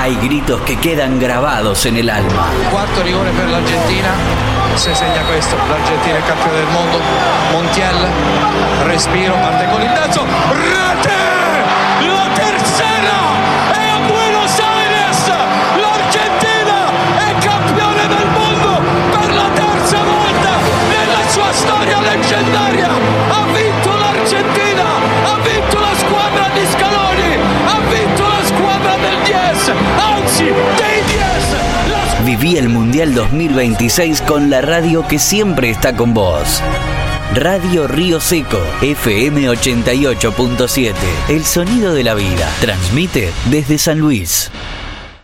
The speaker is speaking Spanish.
Hay gritos que quedan grabados en el alma. Cuarto rigore per l'Argentina. Se segna questo, l'Argentina è campione del mondo. Montiel, respiro, parte con il terzo. Rete! La tercera! E a Buenos Aires l'Argentina è campione del mondo per la terza volta nella sua storia leggendaria. Ha vinto l'Argentina, ha vinto la squadra di Scaloni, ha vinto la squadra del 10, anzi dei 10. Viví el Mundial 2026 con la radio que siempre está con vos. Radio Río Seco, FM 88.7. El sonido de la vida. Transmite desde San Luis.